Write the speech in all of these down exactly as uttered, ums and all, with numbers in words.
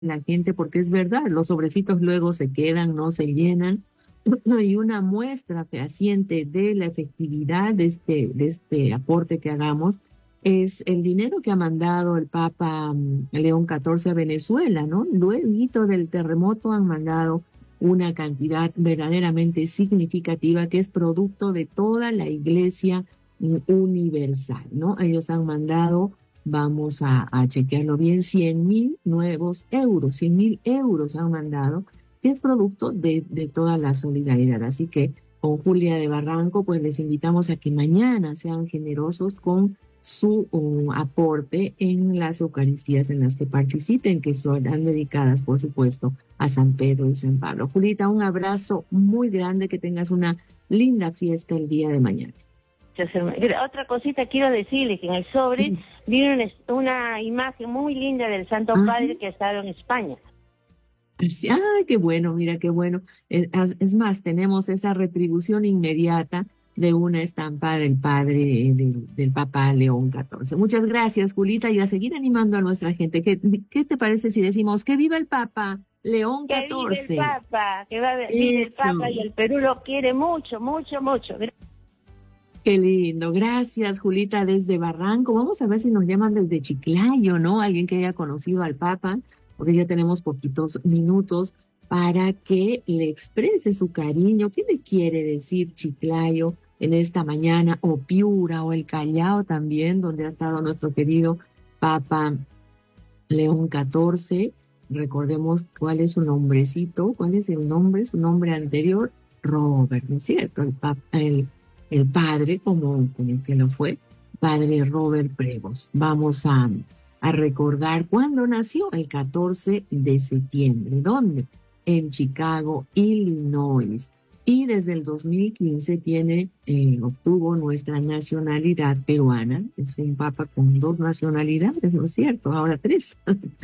la gente, porque es verdad, los sobrecitos luego se quedan, no se llenan. Y una muestra fehaciente de la efectividad de este, de este aporte que hagamos es el dinero que ha mandado el Papa mm, León catorce a Venezuela, ¿no? Luego del terremoto han mandado una cantidad verdaderamente significativa que es producto de toda la Iglesia mm, universal, ¿no? Ellos han mandado, vamos a, a chequearlo bien, cien mil nuevos euros, cien mil euros han mandado, que es producto de, de toda la solidaridad. Así que con Julia de Barranco, pues les invitamos a que mañana sean generosos con su um, aporte en las Eucaristías en las que participen, que serán dedicadas, por supuesto, a San Pedro y San Pablo. Julita, un abrazo muy grande, que tengas una linda fiesta el día de mañana. Otra cosita quiero decirles, que en el sobre sí. Vieron una imagen muy linda del Santo Ajá. Padre que ha estado en España. Ah, qué bueno, mira qué bueno. Es, es más, tenemos esa retribución inmediata de una estampa del padre, del, del Papa León catorce. Muchas gracias, Julita, y a seguir animando a nuestra gente. ¿Qué, qué te parece si decimos que viva el Papa León catorce? Que vive el Papa, que va a vivir el Papa, y el Perú lo quiere mucho, mucho, mucho. Qué lindo, gracias, Julita, desde Barranco. Vamos a ver si nos llaman desde Chiclayo, ¿no? Alguien que haya conocido al Papa, porque ya tenemos poquitos minutos para que le exprese su cariño. ¿Qué le quiere decir Chiclayo en esta mañana? O Piura, o el Callao también, donde ha estado nuestro querido Papa León catorce. Recordemos cuál es su nombrecito, cuál es el nombre, su nombre anterior, Robert, ¿no es cierto? El, papa, el, el padre, como, como que lo fue, padre Robert Prevost. Vamos a... a recordar cuándo nació, el catorce de septiembre. ¿Dónde? En Chicago, Illinois. Y desde el dos mil quince tiene, eh, obtuvo nuestra nacionalidad peruana. Es un papa con dos nacionalidades, ¿no es cierto? Ahora tres.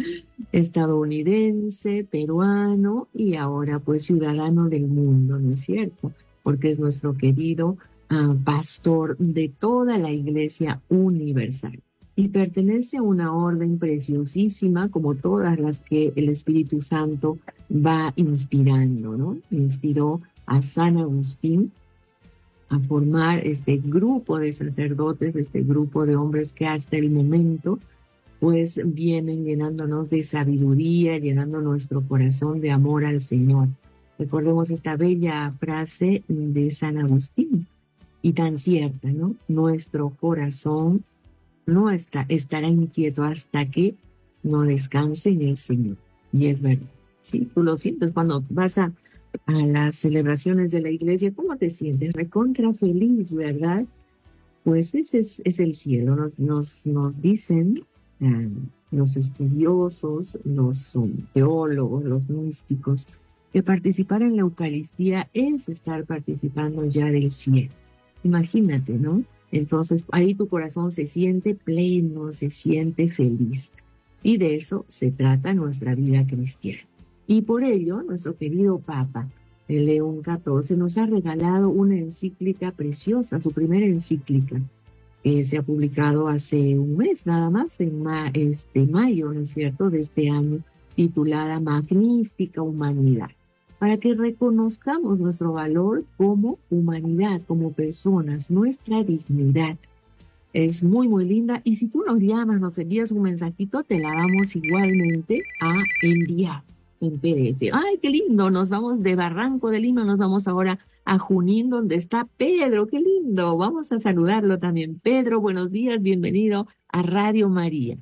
Estadounidense, peruano y ahora pues ciudadano del mundo, ¿no es cierto? Porque es nuestro querido uh, pastor de toda la Iglesia universal. Y pertenece a una orden preciosísima, como todas las que el Espíritu Santo va inspirando, ¿no? Inspiró a San Agustín a formar este grupo de sacerdotes, este grupo de hombres que hasta el momento pues vienen llenándonos de sabiduría, llenando nuestro corazón de amor al Señor. Recordemos esta bella frase de San Agustín, y tan cierta, ¿no? Nuestro corazón no está, estará inquieto hasta que no descanse en el Señor. Y es verdad, sí, tú lo sientes cuando vas a, a las celebraciones de la iglesia. ¿Cómo te sientes? Recontra feliz, ¿verdad? Pues ese es, es el cielo. Nos, nos, nos dicen eh, los estudiosos, los um, teólogos, los místicos, que participar en la Eucaristía es estar participando ya del cielo. Imagínate, ¿no? Entonces ahí tu corazón se siente pleno, se siente feliz. Y de eso se trata nuestra vida cristiana. Y por ello, nuestro querido Papa León catorce nos ha regalado una encíclica preciosa, su primera encíclica, que se ha publicado hace un mes nada más, en ma este mayo, ¿no es cierto?, de este año, titulada Magnífica Humanidad, para que reconozcamos nuestro valor como humanidad, como personas, nuestra dignidad. Es muy, muy linda. Y si tú nos llamas, nos envías un mensajito, te la vamos igualmente a enviar en P D F. ¡Ay, qué lindo! Nos vamos de Barranco de Lima, nos vamos ahora a Junín, donde está Pedro. ¡Qué lindo! Vamos a saludarlo también. Pedro, buenos días, bienvenido a Radio María.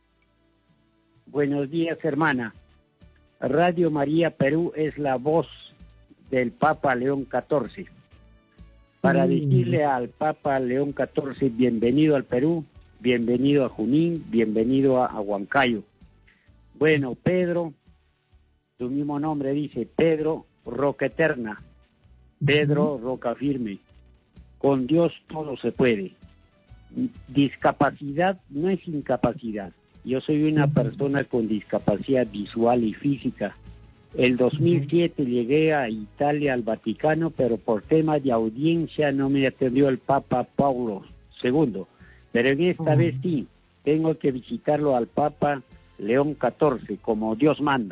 Buenos días, hermana. Radio María Perú es la voz del Papa León catorce. Para mm. decirle al Papa León catorce, bienvenido al Perú, bienvenido a Junín, bienvenido a, a Huancayo. Bueno, Pedro, tu mismo nombre dice, Pedro, roca eterna, Pedro, roca firme. Con Dios todo se puede. Discapacidad no es incapacidad. Yo soy una persona con discapacidad visual y física. El dos mil siete llegué a Italia, al Vaticano, pero por temas de audiencia no me atendió el Papa Pablo segundo. Pero en esta uh-huh. vez sí, tengo que visitarlo al Papa León catorce, como Dios manda.